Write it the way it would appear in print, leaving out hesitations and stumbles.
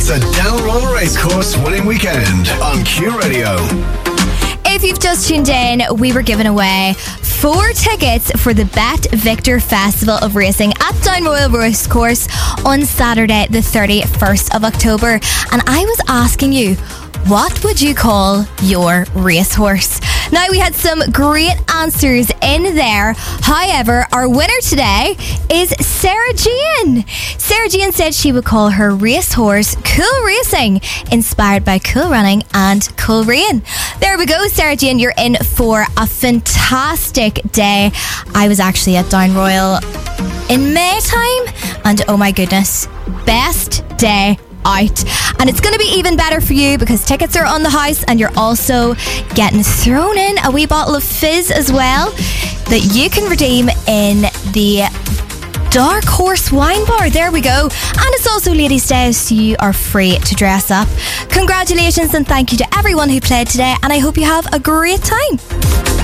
It's a Down Royal Racecourse winning weekend on Q Radio. If you've just tuned in, we were giving away 4 tickets for the Bet Victor Festival of Racing at Down Royal Racecourse on Saturday the 31st of October. And I was asking you, what would you call your racehorse? Now, we had some great answers in there. However, our winner today is Sarah Jane. Sarah Jane said she would call her racehorse Cool Racing, inspired by Cool Running and Cool Rain. There we go, Sarah Jane. You're in for a fantastic day. I was actually at Down Royal in May time, and oh my goodness, best day out. And it's going to be even better for you because tickets are on the house, and you're also getting thrown in a wee bottle of fizz as well that you can redeem in the Dark Horse Wine Bar. There we go. And it's also Ladies' Day, so you are free to dress up. Congratulations and thank you to everyone who played today, and I hope you have a great time.